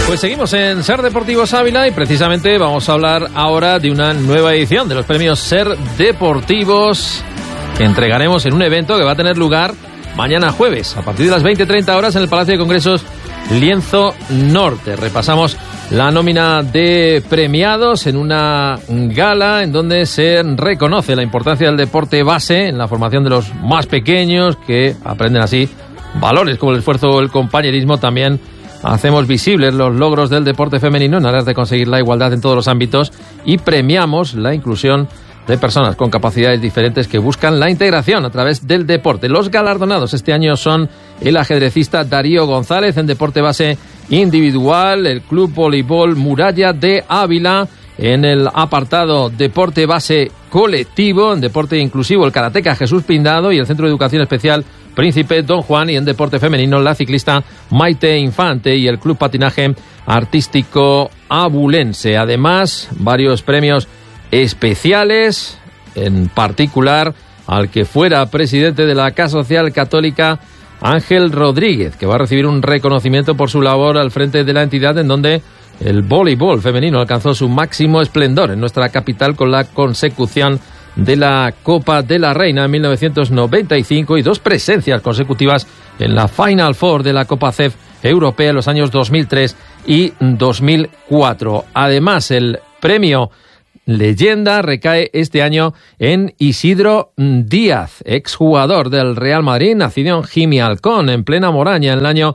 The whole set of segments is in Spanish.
Pues seguimos en Ser Deportivos Ávila y precisamente vamos a hablar ahora de una nueva edición de los premios Ser Deportivos que entregaremos en un evento que va a tener lugar mañana jueves a partir de las 20:30 horas en el Palacio de Congresos Lienzo Norte. Repasamos la nómina de premiados en una gala en donde se reconoce la importancia del deporte base en la formación de los más pequeños, que aprenden así valores como el esfuerzo o el compañerismo. También hacemos visibles los logros del deporte femenino en aras de conseguir la igualdad en todos los ámbitos y premiamos la inclusión de personas con capacidades diferentes que buscan la integración a través del deporte. Los galardonados este año son el ajedrecista Darío González en deporte base individual, el Club Voleibol Muralla de Ávila en el apartado deporte base colectivo, en deporte inclusivo el karateca Jesús Pindado y el Centro de Educación Especial Príncipe Don Juan, y en deporte femenino la ciclista Maite Infante y el Club Patinaje Artístico Abulense. Además, varios premios especiales, en particular al que fuera presidente de la Casa Social Católica, Ángel Rodríguez, que va a recibir un reconocimiento por su labor al frente de la entidad en donde el voleibol femenino alcanzó su máximo esplendor en nuestra capital con la consecución de la Copa de la Reina en 1995 y 2 presencias consecutivas en la Final Four de la Copa CEF Europea en los años 2003 y 2004. Además, el premio Leyenda recae este año en Isidro Díaz, exjugador del Real Madrid, nacido en Gimialcón, en plena Moraña, en el año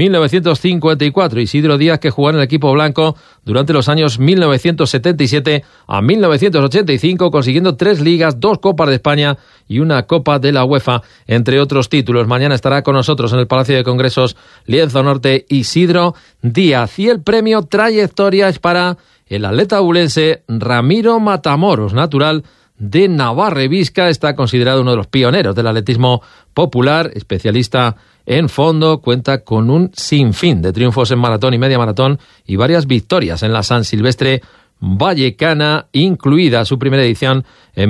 1954. Isidro Díaz, que jugó en el equipo blanco durante los años 1977 a 1985, consiguiendo 3 ligas, 2 Copas de España y una Copa de la UEFA, entre otros títulos. Mañana estará con nosotros en el Palacio de Congresos Lienzo Norte Isidro Díaz. Y el premio Trayectoria es para el atleta abulense Ramiro Matamoros, natural de Navarre-Visca. Está considerado uno de los pioneros del atletismo popular, especialista en fondo, cuenta con un sinfín de triunfos en maratón y media maratón y varias victorias en la San Silvestre Vallecana, incluida su primera edición en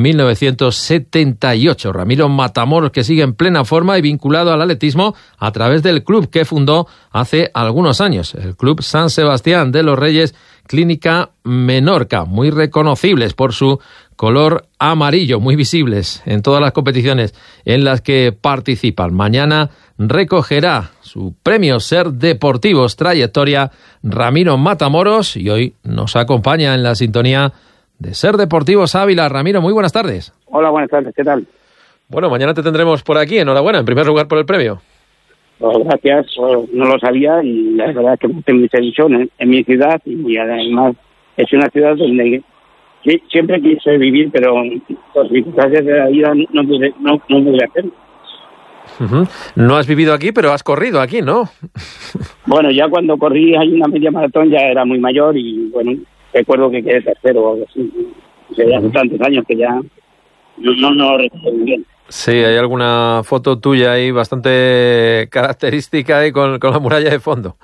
1978. Ramiro Matamoros, que sigue en plena forma y vinculado al atletismo a través del club que fundó hace algunos años, el Club San Sebastián de los Reyes Clínica Menorca, muy reconocibles por su color amarillo, muy visibles en todas las competiciones en las que participan. Mañana recogerá su premio Ser Deportivos Trayectoria Ramiro Matamoros y hoy nos acompaña en la sintonía de Ser Deportivos Ávila. Ramiro, muy buenas tardes. Hola, buenas tardes, ¿qué tal? Bueno, mañana te tendremos por aquí, enhorabuena, en primer lugar por el premio. Pues gracias, no lo sabía y la verdad es que tengo mucha ilusión en mi ciudad y además es una ciudad donde siempre quise vivir, pero por circunstancias de la vida no pude hacerlo. Uh-huh. No has vivido aquí, pero has corrido aquí, ¿no? Bueno, ya cuando corrí ahí una media maratón ya era muy mayor y bueno, recuerdo que quedé tercero o algo así. O sea, ya hace tantos años que ya no lo recuerdo muy bien. Sí, hay alguna foto tuya ahí bastante característica y con la muralla de fondo.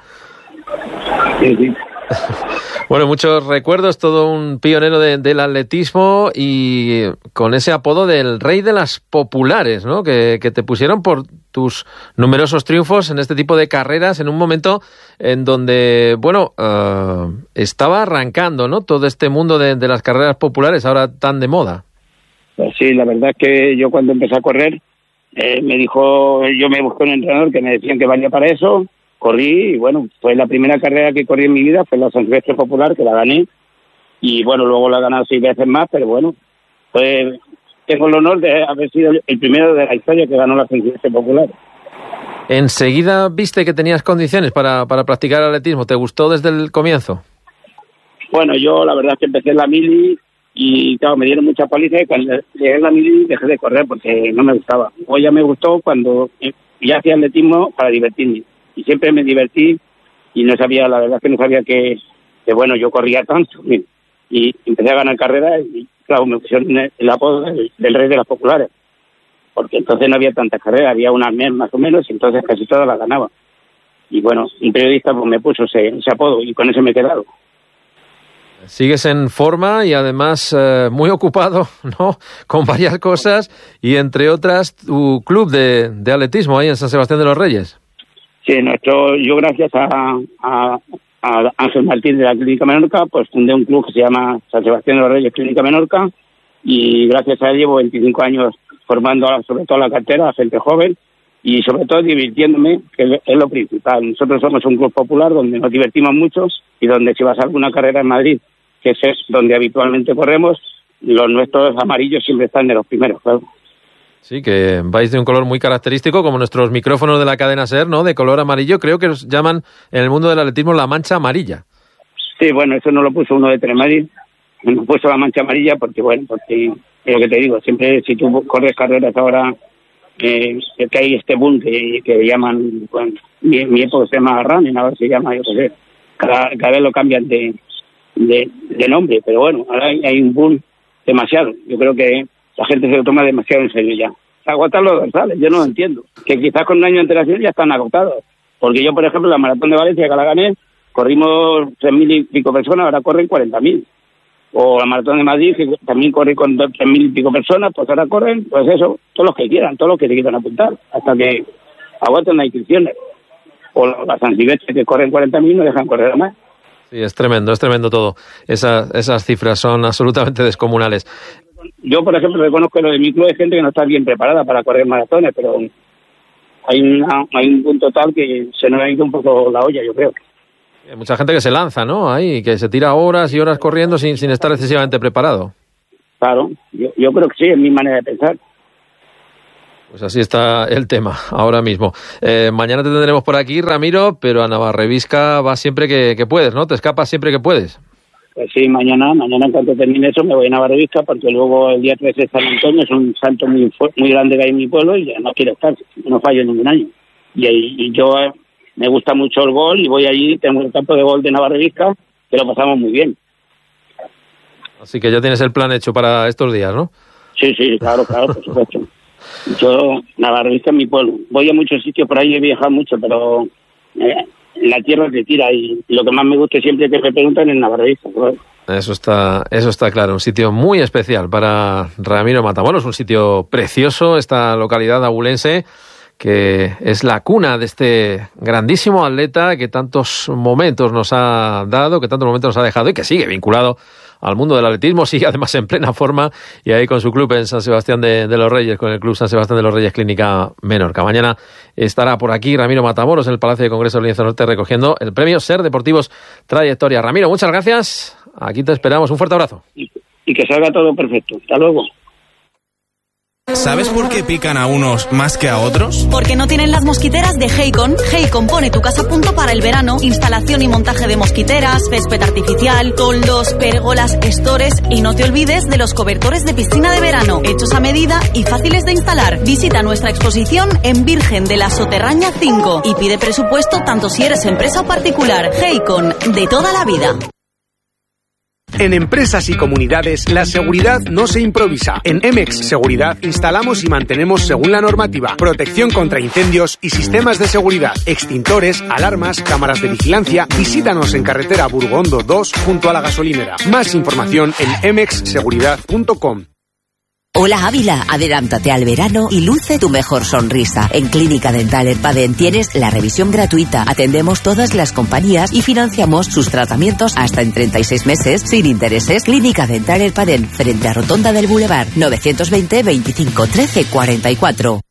Sí. Bueno, muchos recuerdos, todo un pionero del atletismo y con ese apodo del rey de las populares, ¿no? Que te pusieron por tus numerosos triunfos en este tipo de carreras en un momento en donde, bueno, estaba arrancando, ¿no? Todo este mundo de las carreras populares ahora tan de moda. Pues sí, la verdad es que yo cuando empecé a correr yo me busqué un entrenador que me decían que valía para eso. Corrí y bueno, fue la primera carrera que corrí en mi vida, fue la San Silvestre Popular, que la gané. Y bueno, luego la he ganado 6 veces más, pero bueno, pues tengo el honor de haber sido el primero de la historia que ganó la San Silvestre Popular. ¿Enseguida viste que tenías condiciones para practicar atletismo? ¿Te gustó desde el comienzo? Bueno, yo la verdad es que empecé en la mili y claro, me dieron mucha paliza y cuando llegué a la mili dejé de correr porque no me gustaba. Hoy ya me gustó cuando ya hacía atletismo para divertirme. Y siempre me divertí y no sabía, la verdad es que no sabía que bueno, yo corría tanto y empecé a ganar carreras y claro, me pusieron el apodo del rey de las populares, porque entonces no había tantas carreras, había unas más o menos y entonces casi todas las ganaba. Y bueno, un periodista pues me puso ese apodo y con eso me he quedado. Sigues en forma y además muy ocupado, ¿no? Con varias cosas y entre otras tu club de atletismo ahí en San Sebastián de los Reyes. Sí, yo gracias a a Ángel Martín de la Clínica Menorca, pues fundé un club que se llama San Sebastián de los Reyes Clínica Menorca, y gracias a él llevo 25 años formando sobre todo la cartera a gente joven y sobre todo divirtiéndome, que es lo principal. Nosotros somos un club popular donde nos divertimos mucho y donde si vas a alguna carrera en Madrid, que es donde habitualmente corremos, los nuestros amarillos siempre están de los primeros, claro. Sí, que vais de un color muy característico, como nuestros micrófonos de la cadena SER, ¿no? De color amarillo. Creo que os llaman en el mundo del atletismo la mancha amarilla. Sí, bueno, eso no lo puso uno de Telemadrid. No puso la mancha amarilla porque es lo que te digo, siempre si tú corres carreras ahora, que hay este boom que llaman, bueno, mi época se llama running, ahora se llama, yo qué sé, cada vez lo cambian de nombre, pero bueno, ahora hay un boom demasiado. Yo creo que la gente se lo toma demasiado en serio ya. Agotar los dorsales, yo no lo entiendo. Que quizás con un año de antelación ya están agotados. Porque yo, por ejemplo, la maratón de Valencia, que la gané, corrimos 3.000 y pico personas, ahora corren 40.000. O la maratón de Madrid, que también corre con 3.000 y pico personas, pues ahora corren, pues eso, todos los que quieran, todos los que se quieran apuntar, hasta que aguanten las inscripciones. O la San Silvestre, que corren 40.000, no dejan correr más. Sí, es tremendo todo. Esas cifras son absolutamente descomunales. Yo, por ejemplo, reconozco lo de mi club de gente que no está bien preparada para correr maratones, pero hay un punto tal que se nos ha ido un poco la olla, yo creo. Hay mucha gente que se lanza, ¿no? Ahí, que se tira horas y horas corriendo sin estar excesivamente preparado. Claro, yo creo que sí, es mi manera de pensar. Pues así está el tema ahora mismo. Mañana te tendremos por aquí, Ramiro, pero a Navarrevisca vas siempre que puedes, ¿no? Te escapas siempre que puedes. Pues sí, mañana en cuanto termine eso me voy a Navarrevisca, porque luego el día 13 es San Antonio, es un santo muy grande que hay en mi pueblo y ya no quiero estar, no fallo ningún año. Y yo me gusta mucho el gol y voy allí, tengo el campo de gol de Navarrevisca, que lo pasamos muy bien. Así que ya tienes el plan hecho para estos días, ¿no? Sí, claro, por supuesto. Yo, Navarrevisca es mi pueblo. Voy a muchos sitios por ahí, he viajado mucho, pero la tierra te tira y lo que más me gusta siempre que me preguntan es Navarrevisca. Claro. Eso está claro, un sitio muy especial para Ramiro Matamoros, un sitio precioso, esta localidad abulense, que es la cuna de este grandísimo atleta que tantos momentos nos ha dado, que tantos momentos nos ha dejado y que sigue vinculado al mundo del atletismo, sigue además en plena forma y ahí con su club en San Sebastián de los Reyes, con el club San Sebastián de los Reyes Clínica Menorca. Mañana estará por aquí Ramiro Matamoros en el Palacio de Congresos de Lienzo Norte recogiendo el premio SER Deportivos Trayectoria. Ramiro, muchas gracias, aquí te esperamos, un fuerte abrazo. Y que salga todo perfecto, hasta luego. ¿Sabes por qué pican a unos más que a otros? Porque no tienen las mosquiteras de Haycon. Haycon pone tu casa a punto para el verano. Instalación y montaje de mosquiteras, césped artificial, toldos, pérgolas, estores y no te olvides de los cobertores de piscina de verano, hechos a medida y fáciles de instalar. Visita nuestra exposición en Virgen de la Soterraña 5 y pide presupuesto tanto si eres empresa o particular. Haycon, de toda la vida. En empresas y comunidades, la seguridad no se improvisa. En EMEX Seguridad instalamos y mantenemos según la normativa, protección contra incendios y sistemas de seguridad, extintores, alarmas, cámaras de vigilancia. Visítanos en carretera Burgondo 2 junto a la gasolinera. Más información en emexseguridad.com. Hola Ávila, adelántate al verano y luce tu mejor sonrisa. En Clínica Dental Erpaden tienes la revisión gratuita, atendemos todas las compañías y financiamos sus tratamientos hasta en 36 meses sin intereses. Clínica Dental Erpaden, frente a Rotonda del Boulevard, 920 25 13 44.